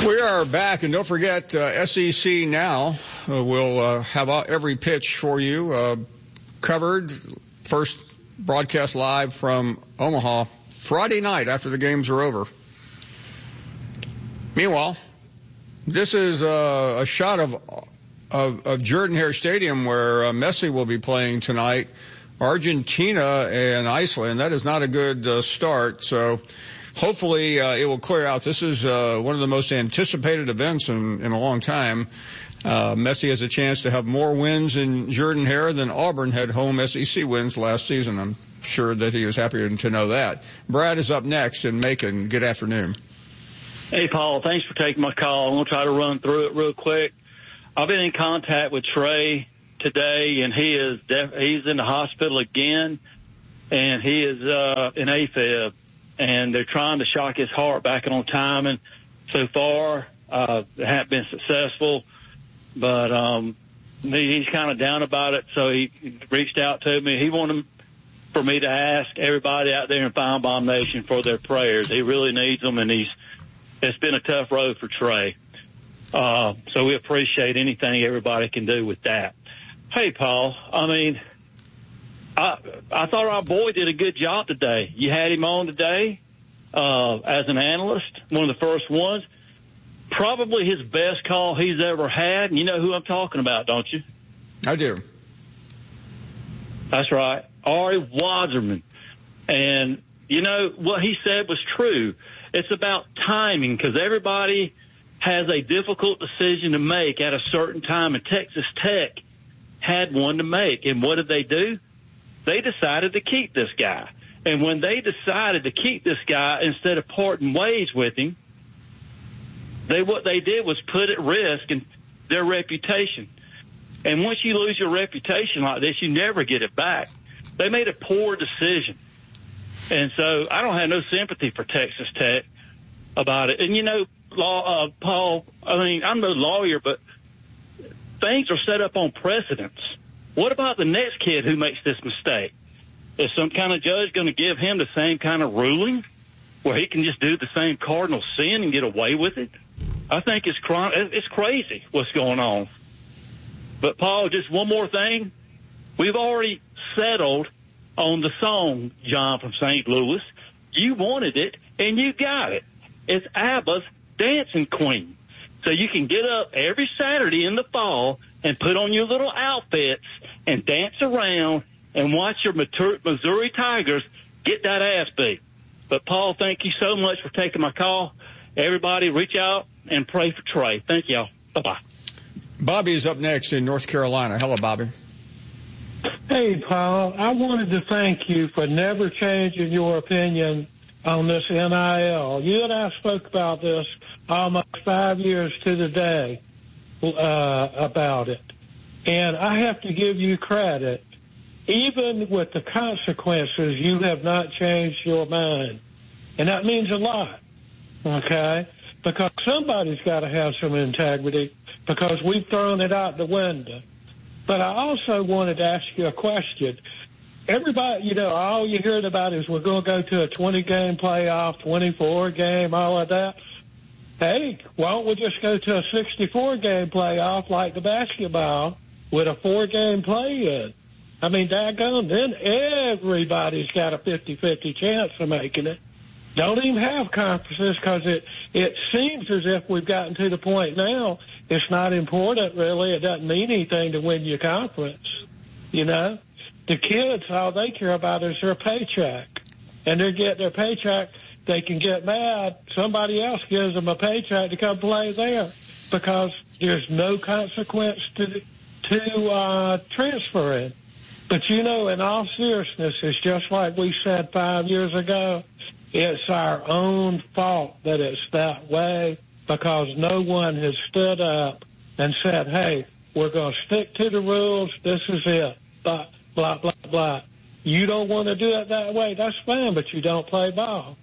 We are back, and don't forget, SEC Now will have every pitch for you covered. First broadcast live from Omaha Friday night after the games are over. Meanwhile, this is a shot of Jordan-Hare Stadium where Messi will be playing tonight. Argentina and Iceland. That is not a good start, so hopefully it will clear out. This is one of the most anticipated events in a long time. Messi has a chance to have more wins in Jordan-Hare than Auburn had home SEC wins last season. I'm sure that he was happy to know that. Brad is up next in Macon. Good afternoon. Hey, Paul. Thanks for taking my call. I'm going to try to run through it real quick. I've been in contact with Trey today, and he's in the hospital again, and he is in AFib. And they're trying to shock his heart back on time. And so far, they haven't been successful. But he's kind of down about it, so he reached out to me. He wanted for me to ask everybody out there in Feinbaum Nation for their prayers. He really needs them, and it's been a tough road for Trey. So we appreciate anything everybody can do with that. Hey, Paul, I thought our boy did a good job today. You had him on today as an analyst, one of the first ones. Probably his best call he's ever had. And you know who I'm talking about, don't you? I do. That's right. Ari Wazerman. And, you know, what he said was true. It's about timing because everybody has a difficult decision to make at a certain time, and Texas Tech had one to make. And what did they do? They decided to keep this guy. And when they decided to keep this guy instead of parting ways with him, what they did was put at risk their reputation. And once you lose your reputation like this, you never get it back. They made a poor decision. And so I don't have no sympathy for Texas Tech about it. And, you know, Paul, I'm no lawyer, but things are set up on precedents. What about the next kid who makes this mistake? Is some kind of judge going to give him the same kind of ruling where he can just do the same cardinal sin and get away with it? I think it's crazy what's going on. But, Paul, just one more thing. We've already settled on the song, John from St. Louis. You wanted it, and you got it. It's ABBA's Dancing Queen. So you can get up every Saturday in the fall and put on your little outfits and dance around and watch your Missouri Tigers get that ass beat. But, Paul, thank you so much for taking my call. Everybody reach out and pray for Trey. Thank y'all. Bye-bye. Bobby is up next in North Carolina. Hello, Bobby. Hey, Paul. I wanted to thank you for never changing your opinion on this NIL. You and I spoke about this almost 5 years to the day about it. And I have to give you credit. Even with the consequences, you have not changed your mind. And that means a lot, okay? Because somebody's got to have some integrity because we've thrown it out the window. But I also wanted to ask you a question. Everybody, you know, all you heard about is we're going to go to a 20-game playoff, 24-game, all of that. Hey, why don't we just go to a 64-game playoff like the basketball with a 4-game play-in? I mean, daggone, then everybody's got a 50-50 chance of making it. Don't even have conferences because it seems as if we've gotten to the point now it's not important, really. It doesn't mean anything to win your conference, you know. The kids, all they care about is their paycheck. And they get their paycheck, they can get mad. Somebody else gives them a paycheck to come play there because there's no consequence to transferring. But, you know, in all seriousness, it's just like we said 5 years ago. It's our own fault that it's that way because no one has stood up and said, hey, we're going to stick to the rules. This is it. Blah, blah, blah, blah. You don't want to do it that way. That's fine, but you don't play ball.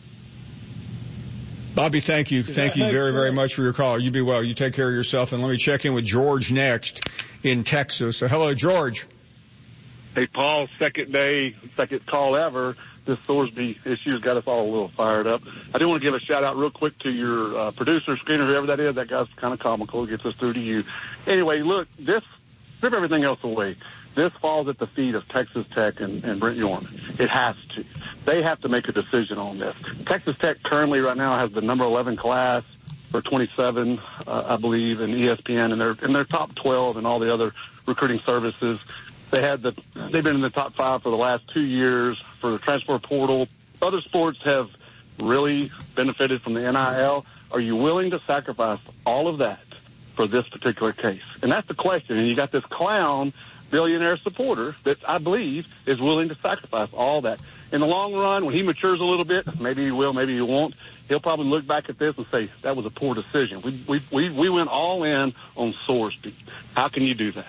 Bobby, thank you. Thank you very, very much for your call. You be well. You take care of yourself. And let me check in with George next in Texas. So, hello, George. Hey, Paul, second call ever. this Thorsby issue's got us all a little fired up. I do want to give a shout-out real quick to your producer, screener, whoever that is. That guy's kind of comical. It gets us through to you. Anyway, look, strip everything else away. This falls at the feet of Texas Tech and Brent Yormark. It has to. They have to make a decision on this. Texas Tech currently right now has the number 11 class for 27, I believe, in ESPN, and in their top 12 and all the other recruiting services. They've been in the top 5 for the last 2 years for the transfer portal. Other sports have really benefited from the NIL. Are you willing to sacrifice all of that for this particular case? And that's the question. And you got this clown billionaire supporter that I believe is willing to sacrifice all that. In the long run, when he matures a little bit, maybe he will, maybe he won't, he'll probably look back at this and say, that was a poor decision. We went all in on Thorsby. How can you do that?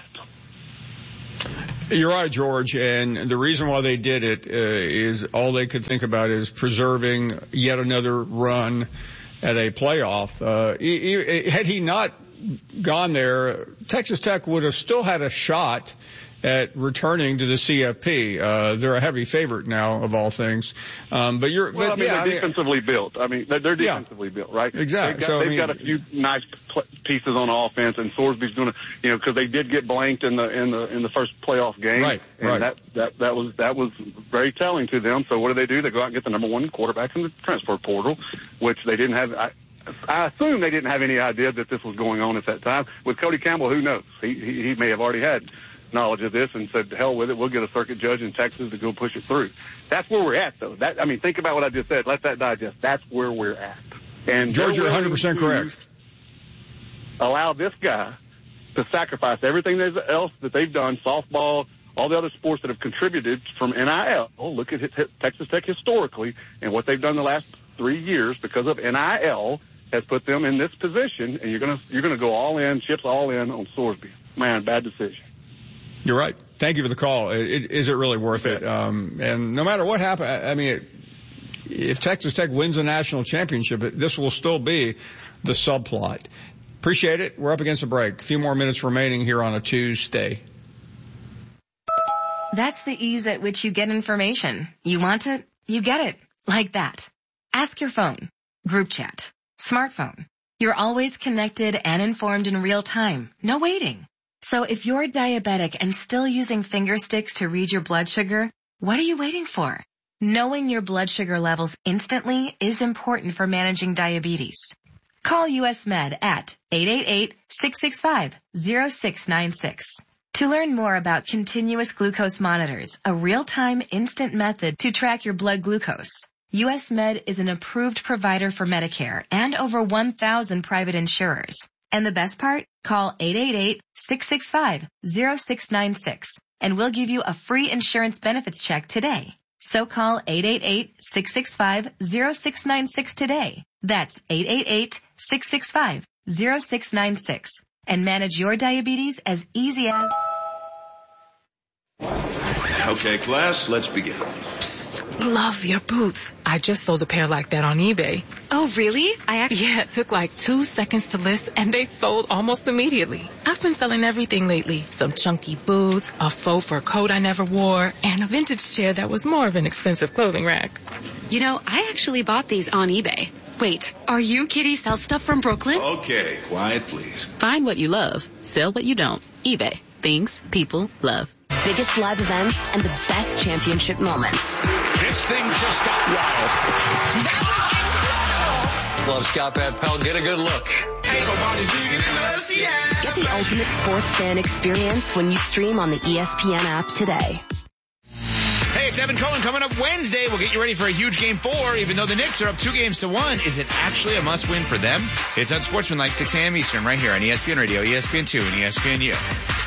You're right, George, and the reason why they did it is all they could think about is preserving yet another run at a playoff. Had he not gone there, Texas Tech would have still had a shot at returning to the CFP. They're a heavy favorite now, of all things. They're defensively built. They're defensively built, right? Exactly. They've got a few nice pieces on offense, and Thorsby's doing because they did get blanked in the first playoff game, right? And that was very telling to them. So what do? They go out and get the number 1 quarterback in the transfer portal, which they didn't have. I assume they didn't have any idea that this was going on at that time. With Cody Campbell, who knows? He may have already had knowledge of this and said, to hell with it, we'll get a circuit judge in Texas to go push it through. That's where we're at, though. Think about what I just said. Let that digest. That's where we're at. And George, you're 100% correct. Allow this guy to sacrifice everything else that they've done, softball, all the other sports that have contributed from NIL. Look at Texas Tech historically and what they've done the last 3 years because of NIL has put them in this position, and you're gonna go all in, chips all in on Thorsby. Man, bad decision. You're right. Thank you for the call. Is it really worth it? And no matter what happens, if Texas Tech wins a national championship, this will still be the subplot. Appreciate it. We're up against a break. A few more minutes remaining here on a Tuesday. That's the ease at which you get information. You want it, you get it. Like that. Ask your phone. Group chat. Smartphone. You're always connected and informed in real time. No waiting. So if you're diabetic and still using finger sticks to read your blood sugar, what are you waiting for? Knowing your blood sugar levels instantly is important for managing diabetes. Call US Med at 888-665-0696. To learn more about continuous glucose monitors, a real-time instant method to track your blood glucose. US Med is an approved provider for Medicare and over 1,000 private insurers. And the best part? Call 888-665-0696 and we'll give you a free insurance benefits check today. So call 888-665-0696 today. That's 888-665-0696 and manage your diabetes as easy as... Okay, class, let's begin. Psst, love your boots. I just sold a pair like that on eBay. Oh, really? Yeah, it took like 2 seconds to list, and they sold almost immediately. I've been selling everything lately. Some chunky boots, a faux fur coat I never wore, and a vintage chair that was more of an expensive clothing rack. I actually bought these on eBay. Wait, are you Kitty Sell Stuff from Brooklyn? Okay, quiet, please. Find what you love. Sell what you don't. eBay. Things people love. Biggest live events and the best championship moments. This thing just got wild. Love Scott Van Pelt. Get a good look. Ain't nobody bigger than us, yeah. Get the ultimate sports fan experience when you stream on the ESPN app today. Hey, it's Evan Cohen coming up Wednesday. We'll get you ready for a huge Game 4. Even though the Knicks are up 2-1, is it actually a must-win for them? It's on Sportsmanlike 6 a.m. Eastern right here on ESPN Radio, ESPN2, and ESPNU.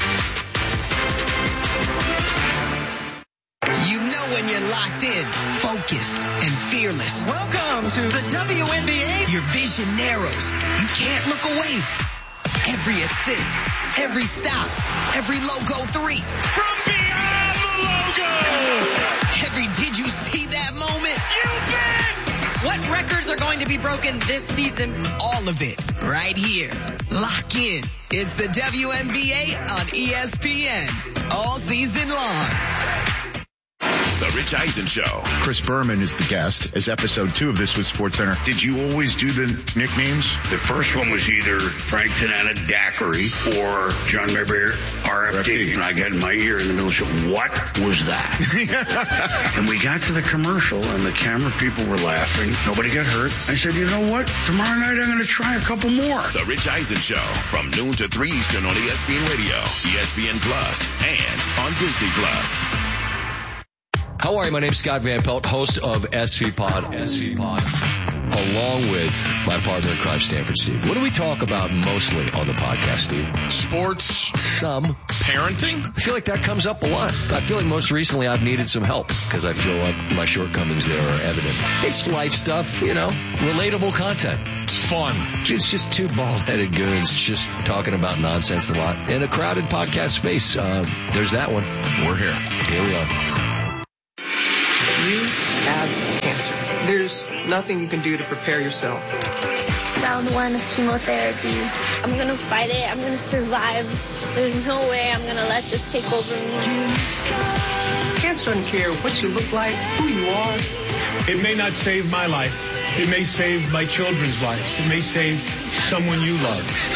You know when you're locked in, focused, and fearless. Welcome to the WNBA. Your vision narrows. You can't look away. Every assist, every stop, every logo 3. From beyond the logo. Every did you see that moment? You bet. What records are going to be broken this season? All of it right here. Lock in. It's the WNBA on ESPN. All season long. The Rich Eisen Show. Chris Berman is the guest. As episode 2 of This Was SportsCenter. Did you always do the nicknames? The first one was either Frank Tanana Daiquiri or John Mayberry RFD. And I got in my ear in the middle of the show, what was that? And we got to the commercial and the camera people were laughing. Nobody got hurt. I said, you know what? Tomorrow night I'm going to try a couple more. The Rich Eisen Show from noon to 3 Eastern on ESPN Radio, ESPN Plus, and on Disney Plus. How are you? My name's Scott Van Pelt, host of SV Pod, along with my partner in crime, Stanford Steve. What do we talk about mostly on the podcast, Steve? Sports. Some. Parenting. I feel like that comes up a lot. I feel like most recently I've needed some help because I feel like my shortcomings there are evident. It's life stuff, relatable content. It's fun. It's just two bald-headed goons just talking about nonsense a lot. In a crowded podcast space, there's that one. We're here. Here we are. You have cancer. There's nothing you can do to prepare yourself. Round 1 of chemotherapy. I'm going to fight it. I'm going to survive. There's no way I'm going to let this take over me. Cancer doesn't care what you look like, who you are. It may not save my life. It may save my children's lives. It may save someone you love.